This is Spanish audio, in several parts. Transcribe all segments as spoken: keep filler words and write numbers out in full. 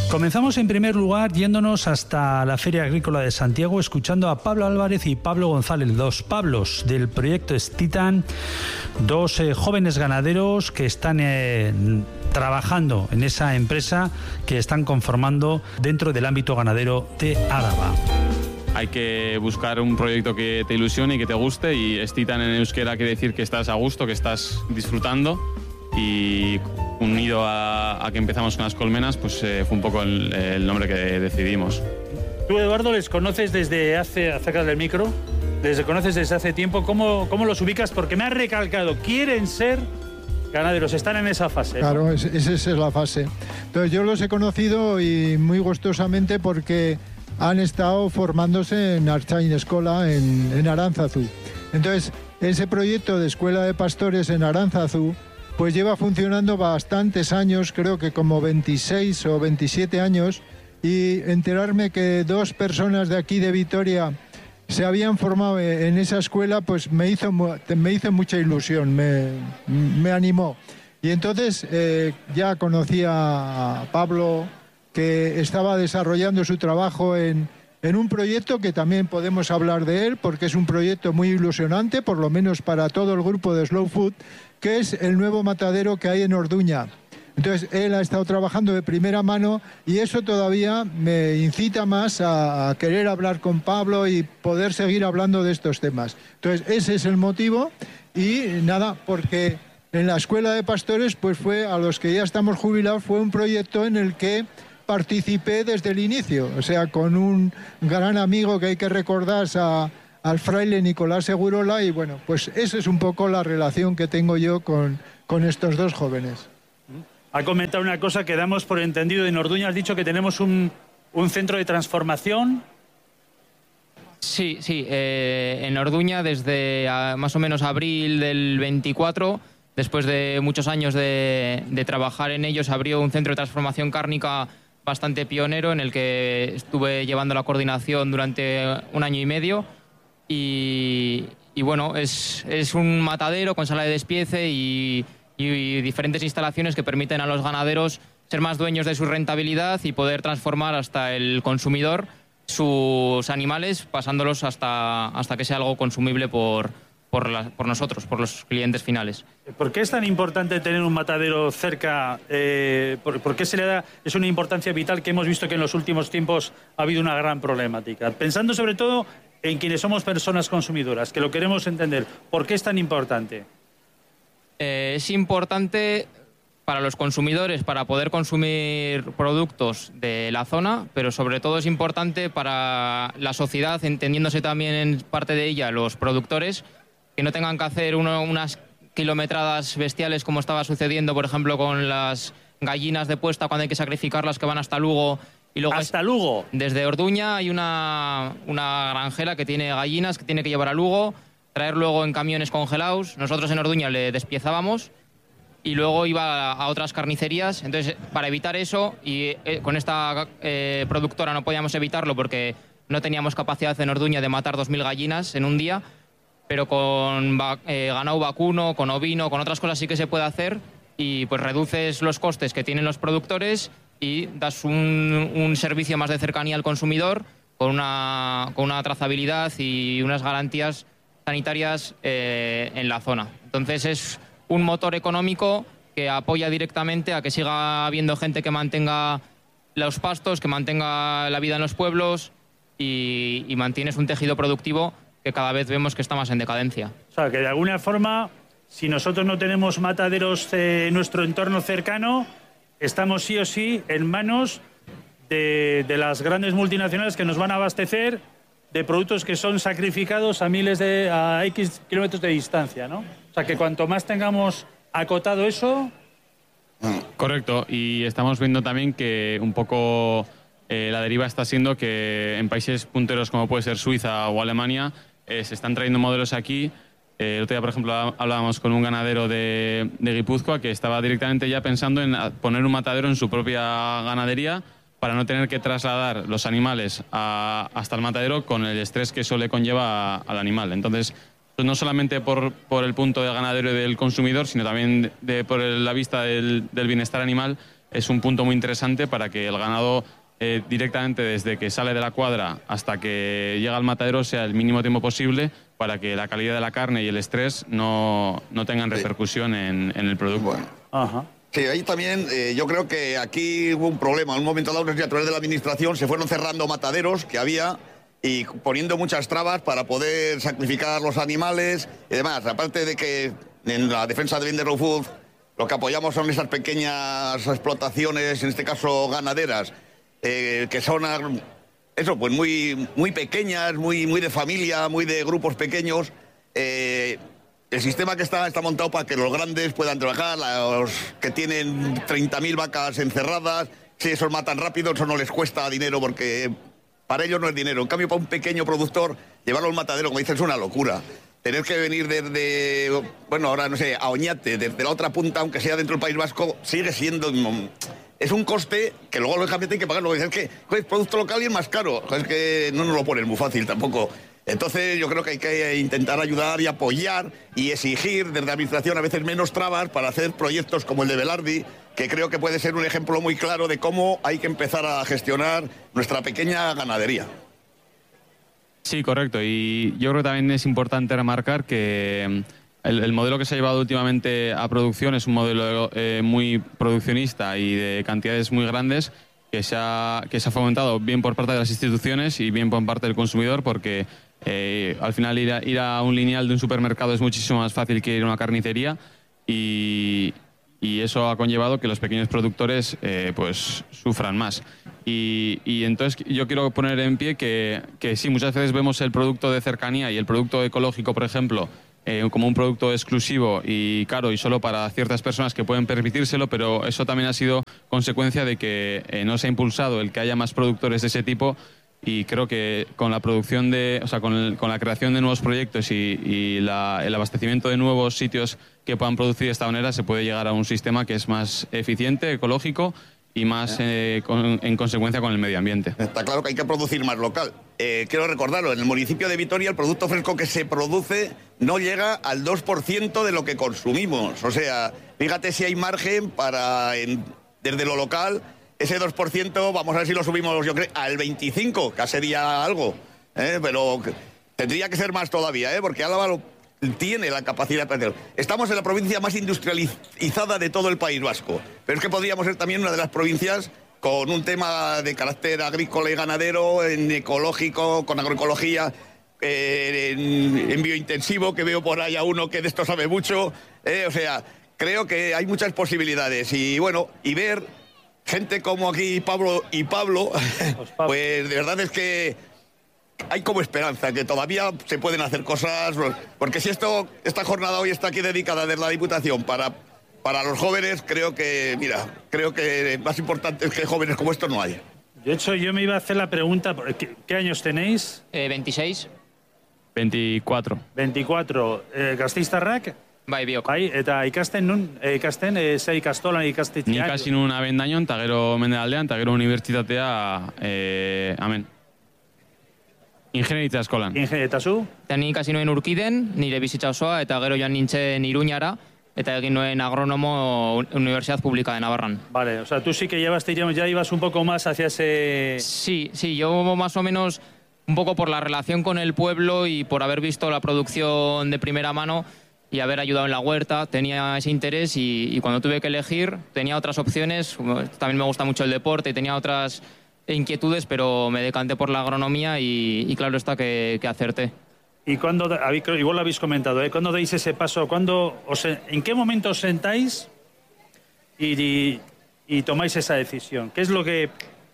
Comenzamos en primer lugar yéndonos hasta la Feria Agrícola de Santiago, escuchando a Pablo Álvarez y Pablo González, dos Pablos del proyecto Stitan, dos eh, jóvenes ganaderos que están eh, trabajando en esa empresa que están conformando dentro del ámbito ganadero de Álava. Hay que buscar un proyecto que te ilusione y que te guste, y Stitan en euskera quiere decir que estás a gusto, que estás disfrutando, y unido a, a que empezamos con las colmenas, pues eh, fue un poco el, el nombre que decidimos. Tú, Eduardo, les conoces desde hace, acerca del micro, les conoces desde hace tiempo. ¿Cómo, cómo los ubicas? Porque me has recalcado, quieren ser ganaderos, están en esa fase, ¿no? Claro, es, esa es la fase. Entonces yo los he conocido y muy gustosamente porque han estado formándose en Artzain Escola en, en Aránzazu. Entonces, ese proyecto de escuela de pastores en Aránzazu pues lleva funcionando bastantes años, creo que como veintiséis o veintisiete años, y enterarme que dos personas de aquí de Vitoria se habían formado en esa escuela, pues me hizo, me hizo mucha ilusión, me, me animó. Y entonces eh, ya conocí a Pablo, que estaba desarrollando su trabajo en, en un proyecto que también podemos hablar de él, porque es un proyecto muy ilusionante, por lo menos para todo el grupo de Slow Food, que es el nuevo matadero que hay en Orduña. Entonces, él ha estado trabajando de primera mano y eso todavía me incita más a, a querer hablar con Pablo y poder seguir hablando de estos temas. Entonces, ese es el motivo y nada, porque en la escuela de pastores, pues fue, a los que ya estamos jubilados, fue un proyecto en el que participé desde el inicio, o sea, con un gran amigo que hay que recordar, a al fraile Nicolás Segurola, y bueno, pues esa es un poco la relación que tengo yo con, con estos dos jóvenes. Ha comentado una cosa que damos por entendido en Orduña, has dicho que tenemos un, un centro de transformación. Sí, sí, eh, en Orduña desde a, más o menos abril del veinticuatro, después de muchos años de, de trabajar en ello, se abrió un centro de transformación cárnica bastante pionero en el que estuve llevando la coordinación durante un año y medio. Y, y bueno, es, es un matadero con sala de despiece y, y diferentes instalaciones que permiten a los ganaderos ser más dueños de su rentabilidad y poder transformar hasta el consumidor sus animales, pasándolos hasta, hasta que sea algo consumible por, por, la, por nosotros, por los clientes finales. ¿Por qué es tan importante tener un matadero cerca? Eh, por, ¿Por qué se le da? Es una importancia vital que hemos visto que en los últimos tiempos ha habido una gran problemática. Pensando sobre todo en quienes somos personas consumidoras, que lo queremos entender. ¿Por qué es tan importante? Eh, es importante para los consumidores, para poder consumir productos de la zona, pero sobre todo es importante para la sociedad, entendiéndose también en parte de ella los productores, que no tengan que hacer uno, unas kilometradas bestiales como estaba sucediendo, por ejemplo, con las gallinas de puesta cuando hay que sacrificarlas, que van hasta Lugo. Y luego ¿Hasta Lugo? Desde Orduña hay una, una granjera que tiene gallinas que tiene que llevar a Lugo, traer luego en camiones congelados. Nosotros en Orduña le despiezábamos y luego iba a, a otras carnicerías. Entonces, para evitar eso, y eh, con esta eh, productora no podíamos evitarlo porque no teníamos capacidad en Orduña de matar dos mil gallinas en un día, pero con eh, ganado vacuno, con ovino, con otras cosas sí que se puede hacer, y pues reduces los costes que tienen los productores y das un, un servicio más de cercanía al consumidor con una, con una trazabilidad y unas garantías sanitarias eh, en la zona. Entonces es un motor económico que apoya directamente a que siga habiendo gente que mantenga los pastos, que mantenga la vida en los pueblos y, y mantienes un tejido productivo que cada vez vemos que está más en decadencia. O sea, que de alguna forma, si nosotros no tenemos mataderos en nuestro entorno cercano, estamos sí o sí en manos de, de las grandes multinacionales que nos van a abastecer de productos que son sacrificados a miles de, a X kilómetros de distancia, ¿no? O sea, que cuanto más tengamos acotado eso... Correcto, y estamos viendo también que un poco eh, la deriva está siendo que en países punteros como puede ser Suiza o Alemania eh, se están trayendo modelos aquí. Eh, el otro día, por ejemplo, hablábamos con un ganadero de, de Guipúzcoa que estaba directamente ya pensando en poner un matadero en su propia ganadería para no tener que trasladar los animales a, hasta el matadero con el estrés que eso le conlleva a, al animal. Entonces, pues no solamente por, por el punto del ganadero y del consumidor, sino también de, por el, la vista del, del bienestar animal, es un punto muy interesante para que el ganado eh, directamente desde que sale de la cuadra hasta que llega al matadero sea el mínimo tiempo posible para que la calidad de la carne y el estrés no, no tengan repercusión en, en el producto. Bueno. Ajá. Sí, ahí también eh, yo creo que aquí hubo un problema. En un momento dado, a través de la administración, se fueron cerrando mataderos que había y poniendo muchas trabas para poder sacrificar los animales y demás. Aparte de que en la defensa de Vender Raw Food lo que apoyamos son esas pequeñas explotaciones, en este caso ganaderas, eh, que son eso, pues muy, muy pequeñas, muy, muy de familia, muy de grupos pequeños. Eh, el sistema que está está montado para que los grandes puedan trabajar, los que tienen treinta mil vacas encerradas, si esos matan rápido, eso no les cuesta dinero porque para ellos no es dinero. En cambio, para un pequeño productor, llevarlo al matadero, como dices, es una locura. Tener que venir desde, bueno, ahora no sé, a Oñate, desde la otra punta, aunque sea dentro del País Vasco, sigue siendo... Es un coste que luego lógicamente hay que pagarlo. Es que es producto local y es más caro. Es que no nos lo ponen muy fácil tampoco. Entonces yo creo que hay que intentar ayudar y apoyar y exigir desde la administración a veces menos trabas para hacer proyectos como el de Belardi, que creo que puede ser un ejemplo muy claro de cómo hay que empezar a gestionar nuestra pequeña ganadería. Sí, correcto. Y yo creo que también es importante remarcar que el, el modelo que se ha llevado últimamente a producción es un modelo eh, muy produccionista y de cantidades muy grandes que se, ha, que se ha fomentado bien por parte de las instituciones y bien por parte del consumidor, porque eh, al final ir a, ir a un lineal de un supermercado es muchísimo más fácil que ir a una carnicería y, y eso ha conllevado que los pequeños productores eh, pues sufran más. Y, y entonces yo quiero poner en pie que, que sí, muchas veces vemos el producto de cercanía y el producto ecológico, por ejemplo, eh, como un producto exclusivo y caro y solo para ciertas personas que pueden permitírselo, pero eso también ha sido consecuencia de que eh, no se ha impulsado el que haya más productores de ese tipo, y creo que con la producción de, o sea, con, el, con la creación de nuevos proyectos y, y la, el abastecimiento de nuevos sitios que puedan producir de esta manera se puede llegar a un sistema que es más eficiente, ecológico y más eh, con, en consecuencia con el medio ambiente. Está claro que hay que producir más local. Eh, quiero recordarlo, en el municipio de Vitoria el producto fresco que se produce no llega al dos por ciento de lo que consumimos. O sea, fíjate si hay margen para, en, desde lo local, ese dos por ciento, vamos a ver si lo subimos, yo creo, al veinticinco por ciento, que sería algo. ¿eh? Pero tendría que ser más todavía, ¿eh? porque Álava lo, tiene la capacidad para hacerlo. Estamos en la provincia más industrializada de todo el País Vasco, pero es que podríamos ser también una de las provincias con un tema de carácter agrícola y ganadero, en ecológico, con agroecología, eh, en, en biointensivo, que veo por ahí a uno que de esto sabe mucho. Eh, o sea, creo que hay muchas posibilidades y bueno, y ver gente como aquí Pablo y Pablo, pues de verdad es que hay como esperanza, que todavía se pueden hacer cosas, porque si esto, esta jornada hoy está aquí dedicada desde la Diputación para, para los jóvenes, creo que, mira, creo que más importante es que jóvenes como estos no hay. De hecho, yo me iba a hacer la pregunta, ¿qué, qué años tenéis? Eh, veintiséis. veinticuatro. veinticuatro. Eh, Gasteiztarrak? Bai, biok. Bai, eta ikasten nun, eh, ikasten, eh, ze ikastolan ikastetxeak? Ni ikasi nun abendañon, eta gero mendealdean, eta gero unibertsitatea, eh, amen. Ingenieritza eskolan. Inge, eta zu? Eta ni ikasi nuen Urkiden, nire bizitza osoa, eta gero joan nintzen Iruñara, eta egin nuen agronomo Universidad Pública de Navarran. Vale, o sea, tú sí que llevas, ya ibas un poco más hacia ese... Sí, sí, yo más o menos, un poco por la relación con el pueblo y por haber visto la producción de primera mano y haber ayudado en la huerta, tenía ese interés y, y cuando tuve que elegir tenía otras opciones. También me gusta mucho el deporte y tenía otras inquietudes, pero me decanté por la agronomía y, y claro está que, que acerté. ¿Y cuándo, igual lo habéis comentado, ¿eh? ¿Cuándo deis ese paso? ¿Cuándo os, ¿En qué momento os sentáis y, y, y tomáis esa decisión? ¿Qué es lo que...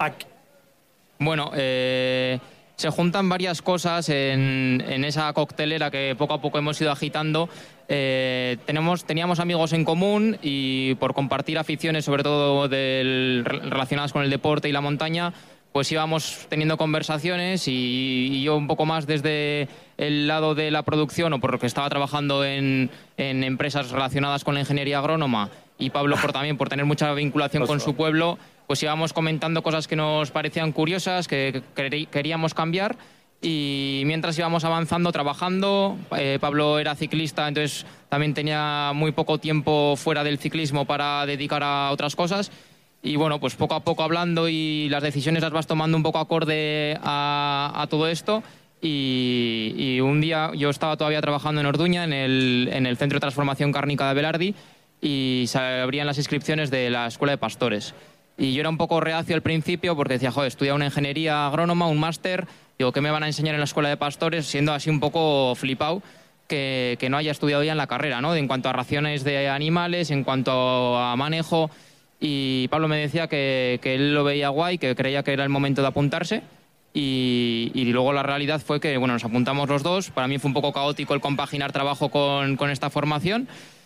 Bueno, eh, se juntan varias cosas en, en esa coctelera que poco a poco hemos ido agitando. Eh, tenemos, teníamos amigos en común y por compartir aficiones, sobre todo del, relacionadas con el deporte y la montaña, pues íbamos teniendo conversaciones y, y yo un poco más desde el lado de la producción o porque estaba trabajando en, en empresas relacionadas con la ingeniería agrónoma y Pablo por también por tener mucha vinculación con su pueblo, pues íbamos comentando cosas que nos parecían curiosas, que, que queríamos cambiar. Y mientras íbamos avanzando, trabajando, eh, Pablo era ciclista, entonces también tenía muy poco tiempo fuera del ciclismo para dedicar a otras cosas. Y bueno, pues poco a poco hablando y las decisiones las vas tomando un poco acorde a, a todo esto. Y, y un día yo estaba todavía trabajando en Orduña, en el, en el Centro de Transformación Cárnica de Abelardi, y se abrían las inscripciones de la Escuela de Pastores. Y yo era un poco reacio al principio porque decía, joder, estudia una ingeniería agrónoma, un máster, digo, ¿qué me van a enseñar en la Escuela de Pastores? Siendo así un poco flipado que, que no haya estudiado ya en la carrera, ¿no? En cuanto a raciones de animales, en cuanto a manejo. Y Pablo me decía que, que él lo veía guay, que creía que era el momento de apuntarse. Y, y luego la realidad fue que bueno, nos apuntamos los dos. Para mí fue un poco caótico el compaginar trabajo con, con esta formación,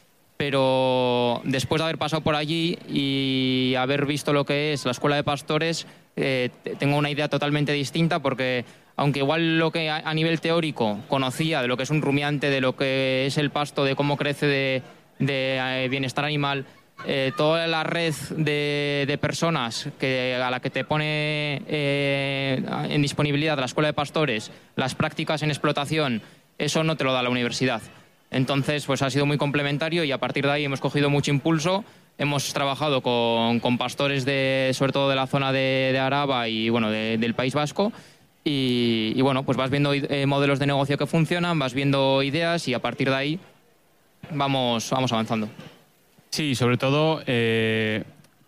pero después de haber pasado por allí y haber visto lo que es la Escuela de Pastores, eh, tengo una idea totalmente distinta, porque aunque igual lo que a, a nivel teórico conocía de lo que es un rumiante, de lo que es el pasto, de cómo crece, de, de eh, bienestar animal, Eh, toda la red de, de personas que, a la que te pone eh, en disponibilidad la Escuela de Pastores, las prácticas en explotación, eso no te lo da la universidad. Entonces, pues ha sido muy complementario y a partir de ahí hemos cogido mucho impulso. Hemos trabajado con, con pastores, de, sobre todo de la zona de, de Araba y bueno, de, del País Vasco. Y, y bueno, pues vas viendo eh, modelos de negocio que funcionan, vas viendo ideas y a partir de ahí vamos, vamos avanzando. Sí, sobre todo eh,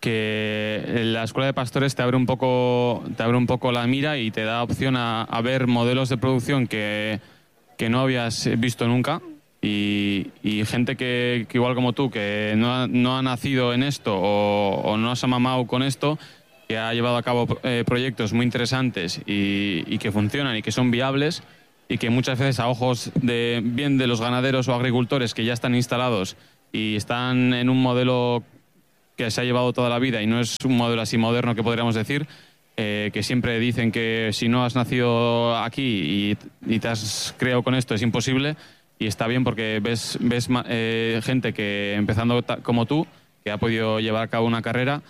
que la Escuela de Pastores te abre un poco, te abre un poco la mira y te da opción a, a ver modelos de producción que, que no habías visto nunca y, y gente que, que igual como tú, que no ha, no ha nacido en esto o, o no se ha mamado con esto, que ha llevado a cabo eh, proyectos muy interesantes y, y que funcionan y que son viables y que muchas veces a ojos de bien de los ganaderos o agricultores que ya están instalados y están en un modelo que se ha llevado toda la vida y no es un modelo así moderno que podríamos decir, eh, que siempre dicen que si no has nacido aquí y, y te has creado con esto es imposible, y está bien porque ves, ves eh, gente que empezando como tú, que ha podido llevar a cabo una carrera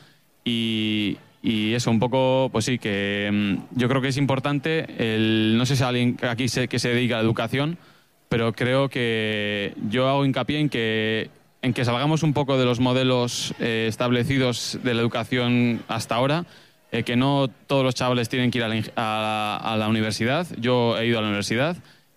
y, y eso un poco, pues sí, que mm, yo creo que es importante, el, no sé si alguien aquí se, que se dedica a la educación, pero creo que yo hago hincapié en que en que salgamos un poco de los modelos eh, establecidos de la educación hasta ahora, eh, que no todos los chavales tienen que ir a la, a, a la universidad. Yo he ido a la universidad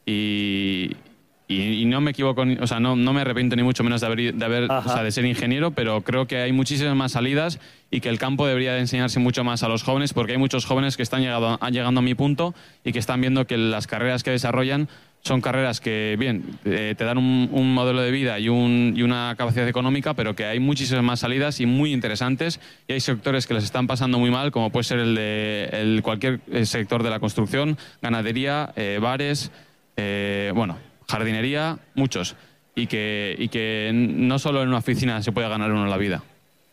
y, y, y no me equivoco, o sea, no, no me arrepiento ni mucho menos de haber, de, haber o sea, de ser ingeniero, pero creo que hay muchísimas más salidas y que el campo debería de enseñarse mucho más a los jóvenes, porque hay muchos jóvenes que están llegado, llegando a mi punto y que están viendo que las carreras que desarrollan son carreras que, bien, eh, te dan un, un modelo de vida y, un, y una capacidad económica, pero que hay muchísimas más salidas y muy interesantes, y hay sectores que les están pasando muy mal, como puede ser el de el cualquier sector de la construcción, ganadería, eh, bares, eh, bueno, jardinería, muchos, y que, y que no solo en una oficina se puede ganar uno la vida.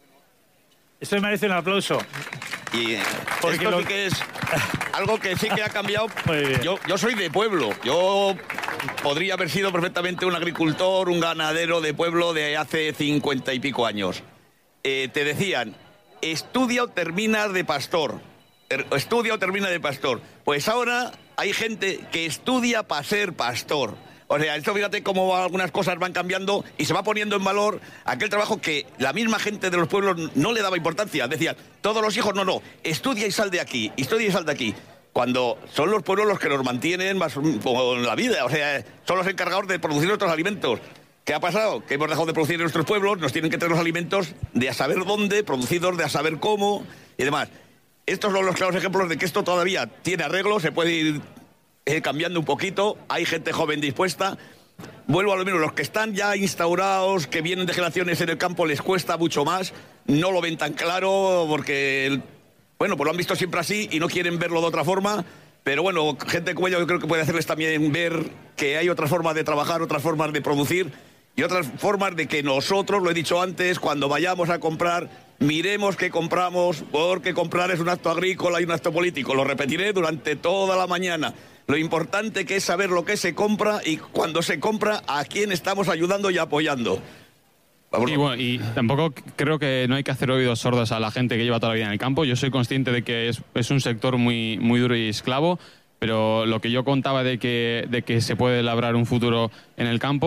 Esto merece un aplauso. Y Porque esto lo... sí que es algo que sí que ha cambiado. Muy bien. Yo, yo soy de pueblo. Yo podría haber sido perfectamente un agricultor, un ganadero de pueblo de hace cincuenta y pico años. Eh, te decían, estudia o termina de pastor. Estudia o termina de pastor. Pues ahora hay gente que estudia para ser pastor. O sea, esto fíjate cómo algunas cosas van cambiando y se va poniendo en valor aquel trabajo que la misma gente de los pueblos no le daba importancia. Decían, todos los hijos, no, no, estudia y sal de aquí, estudia y sal de aquí. Cuando son los pueblos los que nos mantienen más con la vida, o sea, son los encargados de producir nuestros alimentos. ¿Qué ha pasado? Que hemos dejado de producir en nuestros pueblos, nos tienen que traer los alimentos de a saber dónde, producidos de a saber cómo y demás. Estos son los claros ejemplos de que esto todavía tiene arreglo, se puede ir Eh, cambiando un poquito, hay gente joven dispuesta. Vuelvo a lo mismo, los que están ya instaurados, que vienen de generaciones en el campo, les cuesta mucho más, no lo ven tan claro porque, bueno, pues lo han visto siempre así y no quieren verlo de otra forma, pero bueno, gente como yo, yo creo que puede hacerles también ver que hay otras formas de trabajar, otras formas de producir y otras formas de que nosotros, lo he dicho antes, cuando vayamos a comprar, miremos qué compramos, porque comprar es un acto agrícola y un acto político. Lo repetiré durante toda la mañana. Lo importante que es saber lo que se compra y cuando se compra a quién estamos ayudando y apoyando. Y, bueno, y tampoco creo que no hay que hacer oídos sordos a la gente que lleva toda la vida en el campo. Yo soy consciente de que es, es un sector muy, muy duro y esclavo, pero lo que yo contaba de que, de que se puede labrar un futuro en el campo,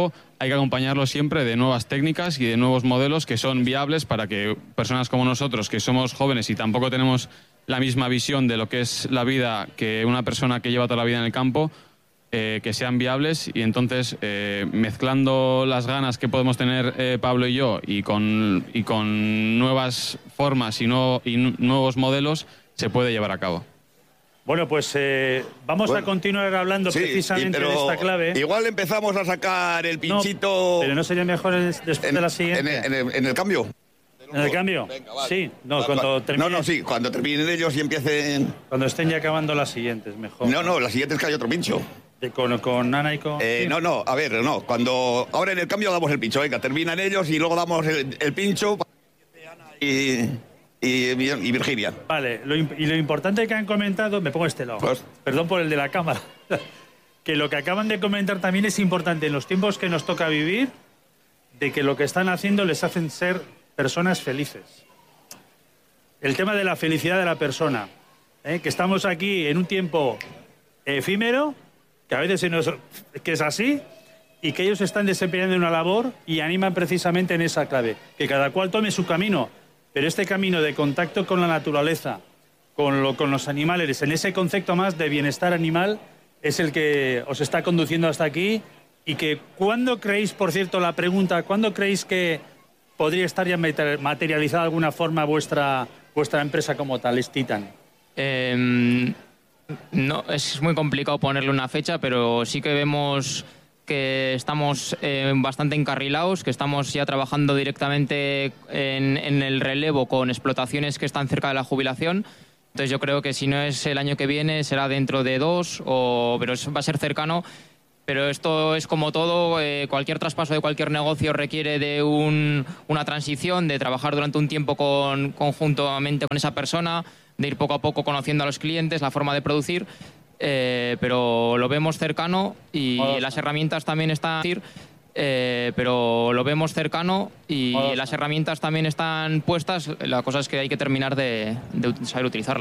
hay que acompañarlo siempre de nuevas técnicas y de nuevos modelos que son viables para que personas como nosotros, que somos jóvenes y tampoco tenemos la misma visión de lo que es la vida que una persona que lleva toda la vida en el campo, eh, que sean viables. Y entonces, eh, mezclando las ganas que podemos tener eh, Pablo y yo y con, y con nuevas formas y, no, y nuevos modelos, se puede llevar a cabo. Bueno, pues eh, vamos Bueno, a continuar hablando sí, precisamente pero de esta clave. Igual empezamos a sacar el pinchito. No, pero no sería mejor en- después en, de la siguiente. en el, en el- en el cambio. ¿En el cambio? Venga, vale. Sí, no, Vale, cuando vale. termine, No, no, sí, cuando terminen ellos y empiecen. cuando estén ya acabando las siguientes, mejor. No, no, la siguiente es que hay otro pincho. De- con, con Ana y con... Eh, sí. No, no, a ver, no. Cuando ahora en el cambio damos el pincho, venga, terminan ellos y luego damos el, el pincho para que empiece Ana y, y, y Virginia. Vale, lo, imp- y lo importante que han comentado, me pongo este lado, Pues- perdón por el de la cámara, que lo que acaban de comentar también es importante en los tiempos que nos toca vivir, de que lo que están haciendo les hacen ser personas felices. El tema de la felicidad de la persona, ¿eh? Que estamos aquí en un tiempo efímero, que a veces se nos, que es así, y que ellos están desempeñando una labor y animan precisamente en esa clave, que cada cual tome su camino, pero este camino de contacto con la naturaleza, con, lo, con los animales, en ese concepto más de bienestar animal, es el que os está conduciendo hasta aquí. Y que, ¿cuándo creéis, por cierto, la pregunta, ¿cuándo creéis que podría estar ya mater- materializada de alguna forma vuestra, vuestra empresa como tal, es Titan? Eh, no, es muy complicado ponerle una fecha, pero sí que vemos que estamos eh, bastante encarrilados, que estamos ya trabajando directamente en, en el relevo con explotaciones que están cerca de la jubilación. Entonces yo creo que si no es el año que viene, será dentro de dos, o, pero es- va a ser cercano. Pero esto es como todo, eh, cualquier traspaso de cualquier negocio requiere de un- una transición, de trabajar durante un tiempo con, conjuntamente con esa persona, de ir poco a poco conociendo a los clientes, la forma de producir, eh, pero lo vemos cercano y Modo las sana. herramientas también están... Eh, pero lo vemos cercano y Modo las sana. herramientas también están puestas, la cosa es que hay que terminar de, de saber utilizarlas.